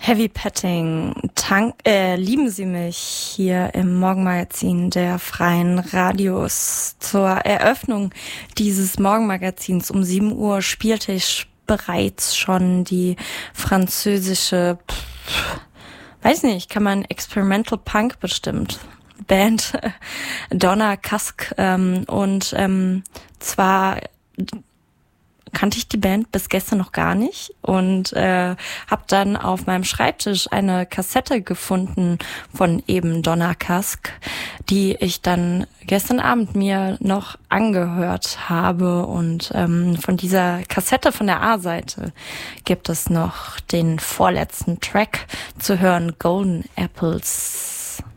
Heavy Petting, lieben Sie mich hier im Morgenmagazin der Freien Radios. Zur Eröffnung dieses Morgenmagazins um 7 Uhr spielte ich bereits schon die französische, weiß nicht, kann man Experimental Punk bestimmt, Band Donna Kask, und zwar kannte ich die Band bis gestern noch gar nicht und habe dann auf meinem Schreibtisch eine Kassette gefunden von eben Donna Kask, die ich dann gestern Abend mir noch angehört habe. Und von dieser Kassette von der A-Seite gibt es noch den vorletzten Track zu hören, Golden Apples.